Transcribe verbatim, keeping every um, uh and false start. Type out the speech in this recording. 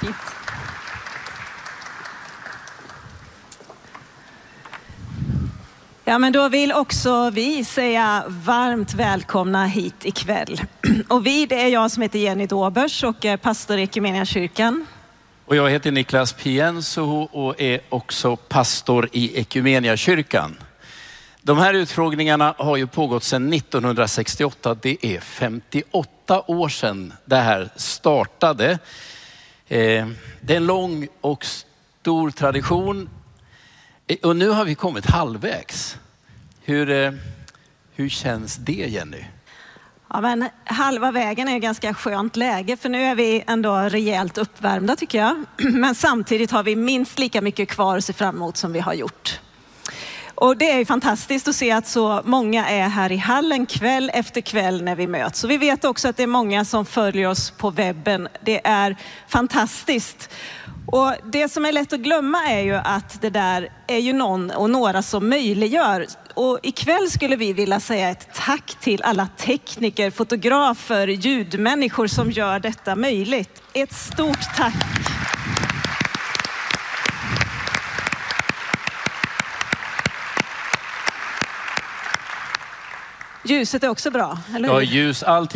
fint. Ja, men då vill också vi säga varmt välkomna hit ikväll. Och vi, det är jag som heter Jenny Dobers och är pastor i Equmeniakyrkan. Och jag heter Niklas Pienso och är också pastor i Equmeniakyrkan. De här utfrågningarna har ju pågått sedan nittonhundrasextioåtta. Det är femtioåtta år sedan det här startade. Det är en lång och stor tradition. Och nu har vi kommit halvvägs. Hur, hur känns det, Jenny? Ja, men halva vägen är ganska skönt läge, för nu är vi ändå rejält uppvärmda tycker jag. Men samtidigt har vi minst lika mycket kvar att se fram emot som vi har gjort. Och det är ju fantastiskt att se att så många är här i hallen kväll efter kväll när vi möts. Så vi vet också att det är många som följer oss på webben. Det är fantastiskt. Och det som är lätt att glömma är ju att det där är ju någon och några som möjliggör. Och ikväll skulle vi vilja säga ett tack till alla tekniker, fotografer, ljudmänniskor som gör detta möjligt. Ett stort tack! Ljuset är också bra, eller hur? Ja, ljus, allt